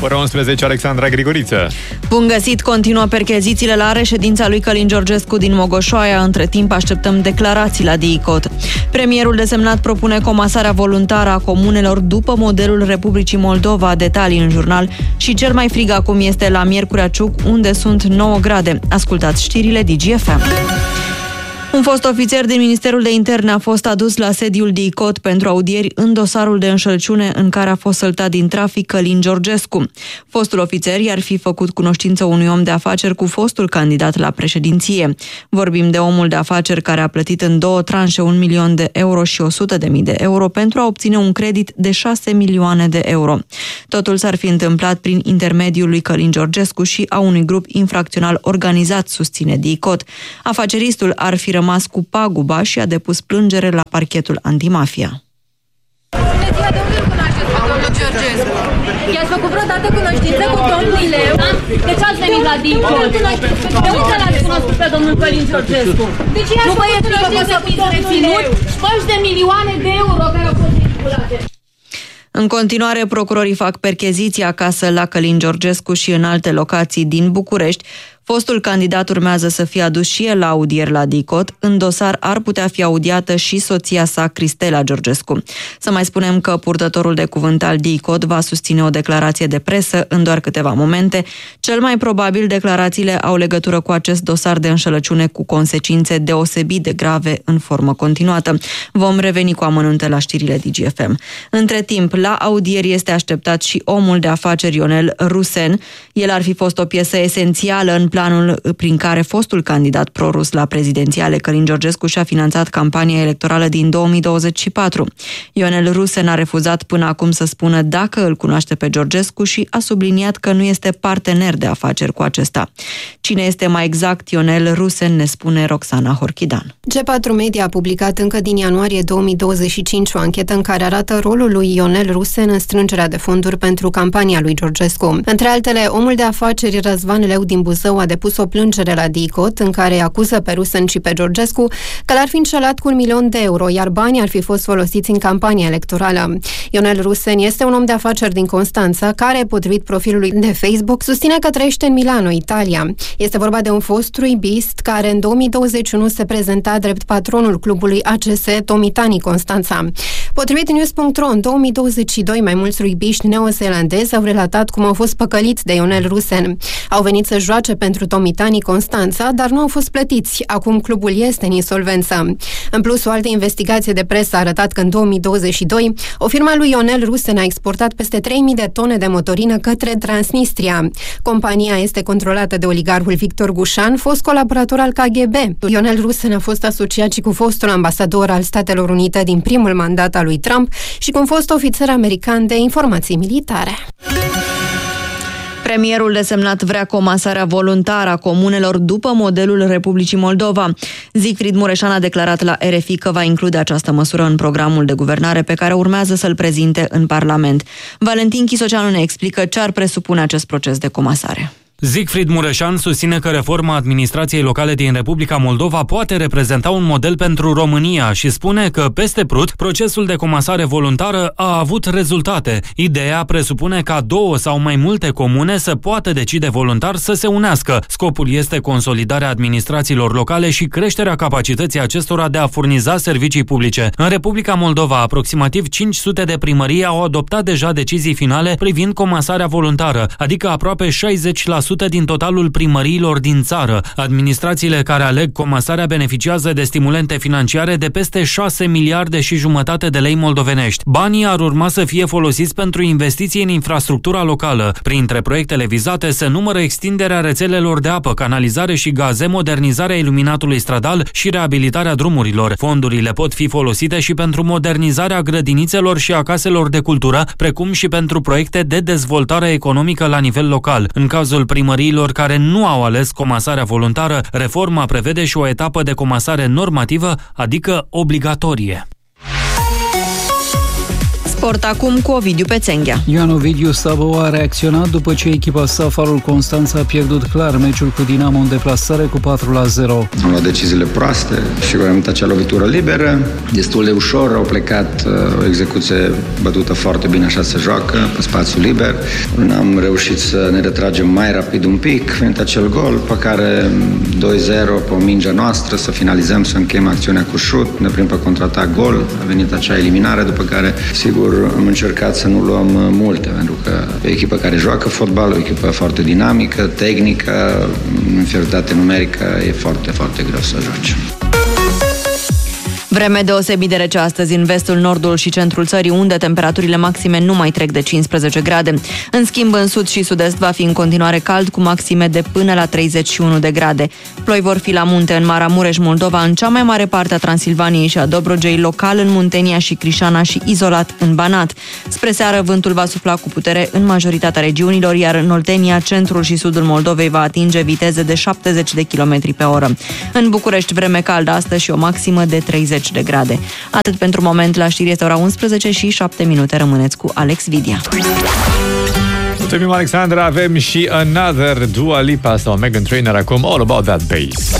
Ora 11, Alexandra Grigoriță. Bun găsit, continuă perchezițiile la reședința lui Călin Georgescu din Mogoșoaia. Între timp așteptăm declarații la DICOT. Premierul desemnat propune comasarea voluntară a comunelor după modelul Republicii Moldova. Detalii în jurnal. Și cel mai frig acum este la Miercurea Ciuc, unde sunt 9 grade. Ascultați știrile DGFM. Un fost ofițer din Ministerul de Interne a fost adus la sediul DICOT pentru audieri în dosarul de înșelăciune în care a fost săltat din trafic Călin Georgescu. Fostul ofițer i-ar fi făcut cunoștință unui om de afaceri cu fostul candidat la președinție. Vorbim de omul de afaceri care a plătit în 2 tranșe 1 milion de euro și 100.000 de euro pentru a obține un credit de 6 milioane de euro. Totul s-ar fi întâmplat prin intermediul lui Călin Georgescu și a unui grup infracțional organizat, susține DICOT. Afaceristul ar fi rămas cu paguba și a depus plângere la parchetul antimafia. Bună ziua, de unde îl cunoașteți pe domnul Georgescu? I-ați făcut vreodată cunoștință cu domnul Leu? De ce ați venit la DICOT? De unde l-ați cunoscut pe domnul Călin Georgescu? De ce i-ați făcut cunoștință cu domnul Leu? Spăși de milioane de euro care au fost manipulate. În continuare, procurorii fac percheziții acasă la Călin Georgescu și în alte locații din București. Fostul candidat urmează să fie adus și el la audieri la DICOT. În dosar ar putea fi audiată și soția sa, Cristela Georgescu. Să mai spunem că purtătorul de cuvânt al DICOT va susține o declarație de presă în doar câteva momente. Cel mai probabil declarațiile au legătură cu acest dosar de înșelăciune cu consecințe deosebit de grave în formă continuată. Vom reveni cu amănunte la știrile DGFM. Între timp, la audieri este așteptat și omul de afaceri Ionel Rusen. El ar fi fost o piesă esențială în planul prin care fostul candidat pro-rus la prezidențiale Călin Georgescu și-a finanțat campania electorală din 2024. Ionel Rusen a refuzat până acum să spună dacă îl cunoaște pe Georgescu și a subliniat că nu este partener de afaceri cu acesta. Cine este mai exact Ionel Rusen, ne spune Roxana Horchidan. G4 Media a publicat încă din ianuarie 2025 o anchetă în care arată rolul lui Ionel Rusen în strângerea de fonduri pentru campania lui Georgescu. Între altele, omul de afaceri Răzvan Leu din Buzău a depus o plângere la DICOT în care acuză pe Rusen și pe Georgescu că l-ar fi înșelat cu 1 milion de euro, iar banii ar fi fost folosiți în campania electorală. Ionel Rusen este un om de afaceri din Constanța care, potrivit profilului de Facebook, susține că trăiește în Milano, Italia. Este vorba de un fost rugbist care în 2021 se prezenta drept patronul clubului ACS Tomitani Constanța. Potrivit News.ro, în 2022 mai mulți rugbiști neozeelandezi au relatat cum au fost păcăliți de Ionel Rusen. Au venit să joace pentru Tomitani Constanța, dar nu au fost plătiți. Acum clubul este în insolvență. În plus, o altă investigație de presă a arătat că în 2022 o firma lui Ionel Rusen a exportat peste 3.000 de tone de motorină către Transnistria. Compania este controlată de oligarhul Victor Gușan, fost colaborator al KGB. Ionel Rusen a fost asociat și cu fostul ambasador al Statelor Unite din primul mandat al lui Trump și cu un fost ofițer american de informații militare. Premierul desemnat vrea comasarea voluntară a comunelor după modelul Republicii Moldova. Siegfried Mureșan a declarat la RFI că va include această măsură în programul de guvernare pe care urmează să-l prezinte în Parlament. Valentin Chisoceanu ne explică ce ar presupune acest proces de comasare. Siegfried Mureșan susține că reforma administrației locale din Republica Moldova poate reprezenta un model pentru România și spune că, peste Prut, procesul de comasare voluntară a avut rezultate. Ideea presupune ca 2 sau mai multe comune să poată decide voluntar să se unească. Scopul este consolidarea administrațiilor locale și creșterea capacității acestora de a furniza servicii publice. În Republica Moldova, aproximativ 500 de primării au adoptat deja decizii finale privind comasarea voluntară, adică aproape 60% din totalul primăriilor din țară. Administrațiile care aleg comasarea beneficiază de stimulente financiare de peste 6 miliarde și jumătate de lei moldovenești. Banii ar urma să fie folosiți pentru investiții în infrastructura locală. Printre proiectele vizate se numără extinderea rețelelor de apă, canalizare și gaze, modernizarea iluminatului stradal și reabilitarea drumurilor. Fondurile pot fi folosite și pentru modernizarea grădinițelor și a caselor de cultură, precum și pentru proiecte de dezvoltare economică la nivel local. În cazul primăriilor care nu au ales comasarea voluntară, reforma prevede și o etapă de comasare normativă, adică obligatorie. Sport acum cu Ovidiu Pețenghea. Ioan Ovidiu Sabo a reacționat după ce echipa sa Farul Constanța a pierdut clar meciul cu Dinamo în deplasare cu 4-0. Am luat deciziile proaste și am avut acea lovitură liberă. Destul de ușor au plecat, o execuție bătută foarte bine, așa se joacă, pe spațiu liber. Am reușit să ne retragem mai rapid un pic, venit acel gol, pe care 2-0 pe o mingea noastră, să finalizăm, să încheiem acțiunea cu șut, ne prim pe contraatac gol, a venit acea eliminare, după care, sigur, am încercat să nu luăm multe, pentru că e o echipă care joacă fotbal, o echipă foarte dinamică, tehnică, în inferioritate numerică, e foarte, foarte greu să joci. Vreme deosebit de rece astăzi în vestul, nordul și centrul țării, unde temperaturile maxime nu mai trec de 15 grade. În schimb, în sud și sud-est va fi în continuare cald, cu maxime de până la 31 de grade. Ploi vor fi la munte în Maramureș, Moldova, în cea mai mare parte a Transilvaniei și a Dobrogei, local în Muntenia și Crișana și izolat în Banat. Spre seară, vântul va sufla cu putere în majoritatea regiunilor, iar în Oltenia, centrul și sudul Moldovei va atinge viteze de 70 de km pe oră. În București, vreme caldă astăzi și o maximă de 30 de grade. Atât pentru moment, la știri este ora 11 și 7 minute. Rămâneți cu Alex Vidia. Mulțumim, Alexandra. Avem și Another, Dua Lipa sau Meghan Trainor acum, All About That Bass.